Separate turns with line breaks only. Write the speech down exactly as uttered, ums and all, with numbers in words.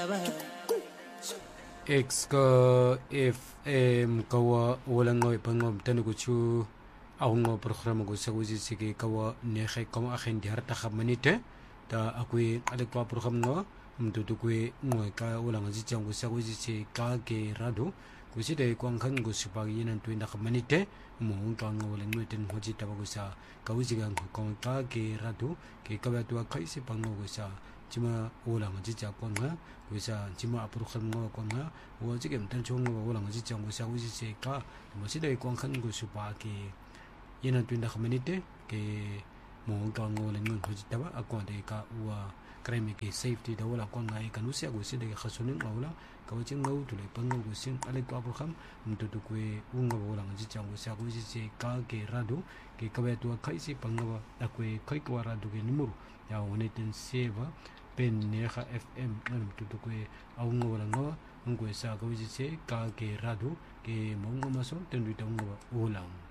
X ka F M kawa wala ngoy pangom tanu ko chu aw ngo programa ko sa wusi sige kawa ne khay kam akhen di harta khamanite ta akui ale kwa program ngo mdudu kwe ngoy ka wala ngaji chang ko sa wusi se ka ke radu ko si de kwang khan ko sipa yinan tu na khamanite mo ka ngo wala ngoy ten hoji ta ko sa ka wusi gang ko ka ke radu ke ka ba tu kai se pang ko sa chima wala ngaji cha kwang nga wisa chima program ngo kwang nga wo ji gem tan chong ngo wala ngaji chang ko sa wusi se ka mo si de kwang khan ko sipa ke yinan tu na khamanite ke mo ka ngo wala ngoy hoji ta ba akwa de ka wa crime ke safety da wala kwang nga kan usia go si de khasunin ngawla ka wa ching ngau tu le pang ngo sin ale kwa program mtu tu kwe unga wala ngaji chang ko sa ko si se ka ke radu ke ka ba tu kai si pang nga da kwe kai ko radu ke numero ya one ten seva pen neha F M mtu tu kwe au nga wala nga ngo sa ko si se ka ke radu ke mo ngo maso ten du ta ngo wala